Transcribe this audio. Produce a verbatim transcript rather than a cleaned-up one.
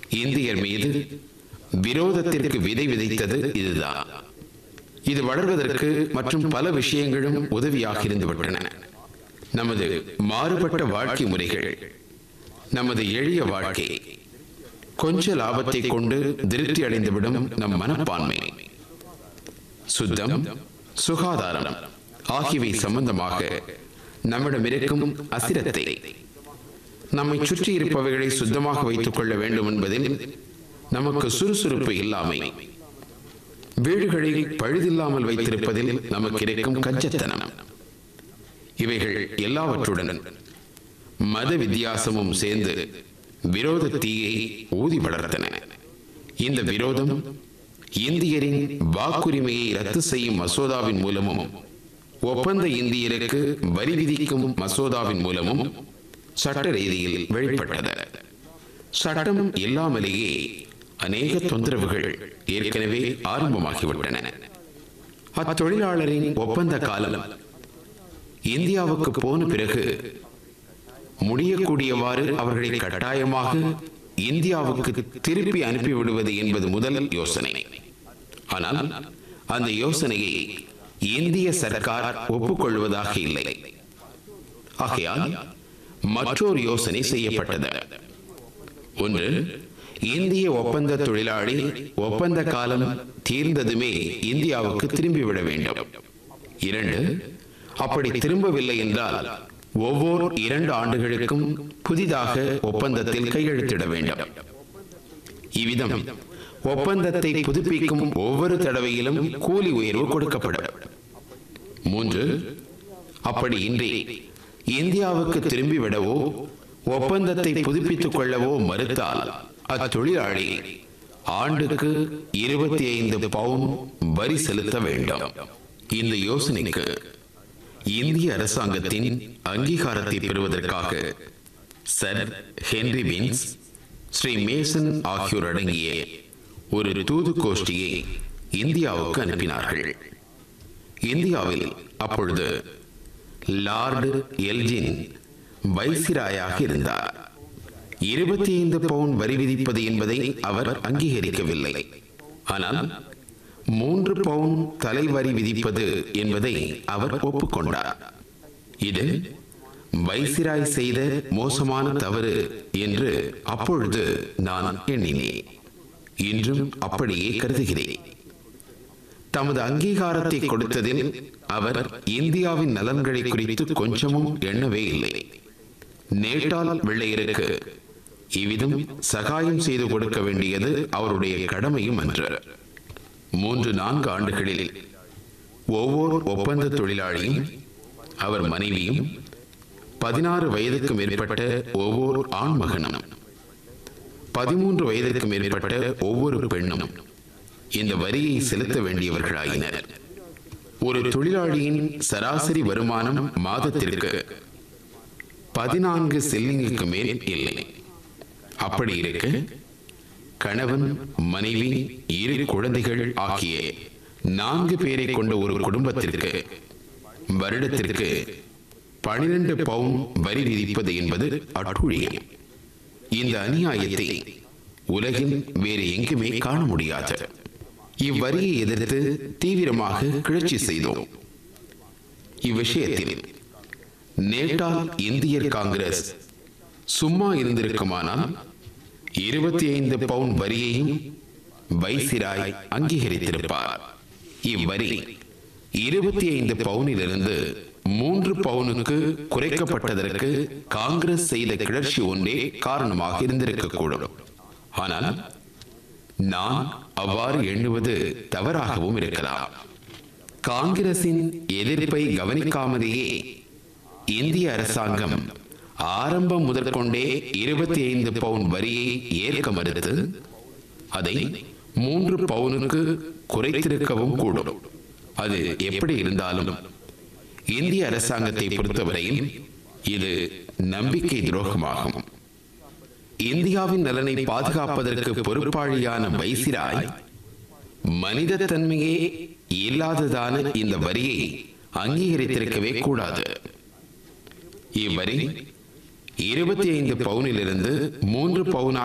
இந்தியர் மீது விரோதத்திற்கு விதை விதைத்தது இதுதான். இது வளர்வதற்கு மற்றும் பல விஷயங்களும் உதவியாக இருந்துவிட்டன. நமது மாறுபட்ட வாழ்க்கை முறைகள், நமது எளிய வாழ்க்கை, கொஞ்ச லாபத்தை கொண்டு திருப்தி அடைந்துவிடும் நம் மனப்பான்மை, சுத்தம், சுகாதாரம் ஆகியவை சம்பந்தமாக நம்மிடம் இருக்கும் அசிரத்தை, நம்மை சுற்றி இருப்பவைகளை சுத்தமாக வைத்துக் கொள்ள வேண்டும் என்பதில் நமக்கு சுறுசுறுப்பு இல்லாமை, வீடுகளை பழுதில்லாமல் வைத்திருப்பதில் நமக்கு இருக்கும் கஞ்சத்தனம், இவைகள் எல்லாவற்றுடன் மத வித்தியாசமும் சேர்ந்து விரோத தீயை ஊதி வளர்த்தன. இந்த விரோதம் இந்தியரின் வாக்குரிமையை ரத்து செய்யும் மசோதாவின் மூலமும் ஒப்பந்த இந்தியருக்கு வரி விதிக்கும் மசோதாவின் மூலமும் சட்ட ரீதியில் வெளிப்பட்டது. சட்டம் இல்லாமலேயே அநேக தொந்தரவுகள் ஏற்கனவே ஆரம்பமாகிவிட்டன. அத்தொழிலாளரின் ஒப்பந்த காலம் இந்தியாவுக்கு போன பிறகு முடியக்கூடியவாறு அவர்களை கட்டாயமாக இந்தியாவுக்கு திருப்பி அனுப்பிவிடுவது என்பது முதல் யோசனை. ஆனால் அந்த யோசனையை இந்திய சர்க்கார் ஒப்புக்கொள்வதாக இல்லை. ஆகையால் மற்றொரு யோசனை செய்யப்பட்டது. ஒன்று, இந்திய ஒப்பந்த தொழிலாளி ஒப்பந்த காலம் தீர்ந்ததுமே இந்தியாவுக்கு திரும்பிவிட வேண்டும். இரண்டு, அப்படி திரும்பவில்லை என்றால் ஒவ்வொரு இரண்டு ஆண்டுகளுக்கும் புதிதாக ஒப்பந்தத்தில் கையெழுத்திட வேண்டும். இவ்விதம் ஒப்பந்தத்தை புதுப்பிக்கும் ஒவ்வொரு தடவையிலும் கூலி உயர்வு கொடுக்கப்படும். மூன்று, அப்படி இன்றி இந்தியாவுக்கு திரும்பிவிடவோ ஒப்பந்தத்தை புதுப்பித்துக் கொள்ளவோ மறுத்தால் அத்தொழிலாளி ஆண்டுக்கு இருபத்தி ஐந்து பவுண்ட் வரி செலுத்த வேண்டும். இந்த யோசனைக்கு இந்திய அரசாங்கத்தின் அங்கீகாரத்தை பெறுவதற்காக sir Henry pins, Sri Mason ஆகியோர் அடங்கிய ஒரு தூது கோஷ்டியை இந்தியாவுக்கு அனுப்பினார்கள். இந்தியாவில் அப்பொழுது லார்டு எல்ஜின் வைசிராயாக இருந்தார். இருபத்தி ஐந்து பவுண்ட் வரி விதிப்பது என்பதை அவர் அங்கீகரிக்கவில்லை. ஆனால் மூன்று பவுண்ட் தலைவரி விதிப்பது என்பதை அவர் ஒப்புக்கொண்டார். இது வைசிராய் செய்த மோசமான தவறு என்று அப்பொழுது நான் எண்ணினேன். இன்றும் அப்படியே கருதுகிறேன். தமது அங்கீகாரத்தை கொடுத்ததில் அவர் இந்தியாவின் நலன்களை குறித்து கொஞ்சமும் எண்ணவே இல்லை. நேட்டால் வெள்ளையருக்கு இவ்விதம் சகாயம் செய்து கொடுக்க வேண்டியது அவருடைய கடமையும் அன்று. மூன்று நான்கு ஆண்டுகளில் ஒவ்வொரு ஒப்பந்த தொழிலாளியும் அவர் மனைவியும் பதினாறு வயதுக்கு மேற்பட்ட ஒவ்வொரு ஆண் மகனும் பதிமூன்று வயதிற்கு மேற்பட்ட ஒவ்வொரு பெண்ணும் இந்த வரியை செலுத்த வேண்டியவர்களாயினர். ஒரு தொழிலாளியின் சராசரி வருமானம் மாதத்திற்கு பதினான்கு சில்லிங்குக்கு மேல் இல்லை. அப்படி இருக்க கணவன், மனைவி, இரு குழந்தைகள் ஆகிய நான்கு பேரை கொண்ட ஒரு குடும்பத்திற்கு வருடத்திற்கு பனிரெண்டு பவுண்ட் வரி விதிப்பது என்பது அட்டுழியம். இந்த அநியாயத்தை உலகில் வேறு எங்குமே காண முடியாது. இவ்வரியை எதிர்த்து தீவிரமாக கிளர்ச்சி செய்தோம். இவ்விஷயத்தில் நேட்டால் இந்தியர் காங்கிரஸ் சும்மா இருந்திருக்குமானால் இருபத்தி ஐந்து பவுண்ட் வரியையும் வைசிராய் அங்கீகரித்திருப்பார். இவ்வரி இருபத்தி ஐந்து பவுனிலிருந்து மூன்று பவுனுக்கு குறைக்கப்பட்டதற்கு காங்கிரஸ் செய்த கிளர்ச்சி ஒன்றே காரணமாக இருந்திருக்கக்கூடும். ஆனால் நான் அவ்வாறு எண்ணுவது தவறாகவும் இருக்கலாம். காங்கிரசின் எதிர்ப்பை கவனிக்காமலேயே இந்திய அரசாங்கம் ஆரம்பம் முதற்கொண்டே இருபத்தி ஐந்து பவுண்ட் வரியை ஏற்க மறுத்து அதை மூன்று பவுனுக்கு குறைத்திருக்கவும் கூடும். அது எப்படி இருந்தாலும் இந்திய அரசாங்கத்தை பொறுத்தவரையில் இது நம்பிக்கை துரோகமாகும். இந்தியாவின் நலனை பாதுகாப்பதற்கு பொறுப்பாளியான வைசிராய் மனித தன்மையே இல்லாததான இந்த வரியை அங்கீகரித்திருக்கவே கூடாது. இவ்வரி இருபத்தி ஐந்து பவுனிலிருந்து மூன்று பவுன்